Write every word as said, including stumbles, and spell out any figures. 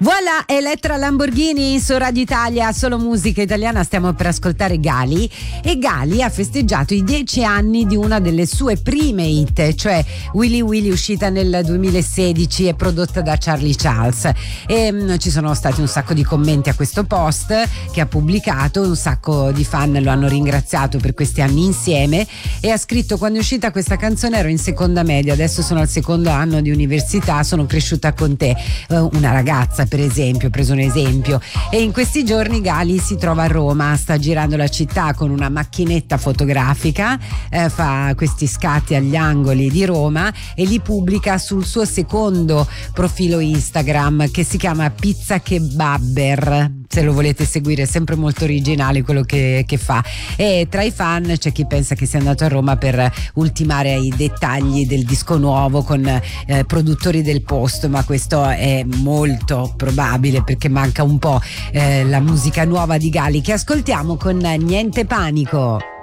Voilà, Elettra Lamborghini su Radio Italia, solo musica italiana. Stiamo per ascoltare Gali, e Gali ha festeggiato i dieci anni di una delle sue prime hit, cioè Willy Willy, uscita nel duemilasedici e prodotta da Charlie Charles. E mh, ci sono stati un sacco di commenti a questo post che ha pubblicato, un sacco di fan lo hanno ringraziato per questi anni insieme, e ha scritto: quando è uscita questa canzone ero in seconda media, adesso sono al secondo anno di università, sono cresciuta con te. Uh, una ragazza, per esempio, ho preso un esempio, e in questi giorni Gali si trova a Roma, sta girando la città con una macchinetta fotografica, eh, fa questi scatti agli angoli di Roma e li pubblica sul suo secondo profilo Instagram, che si chiama Pizza Kebabber, se lo volete seguire, è sempre molto originale quello che, che fa. E tra i fan c'è chi pensa che sia andato a Roma per ultimare i dettagli del disco nuovo con eh, produttori del posto, ma questo è molto probabile perché manca un po' eh, la musica nuova di Gali, che ascoltiamo con Niente Panico.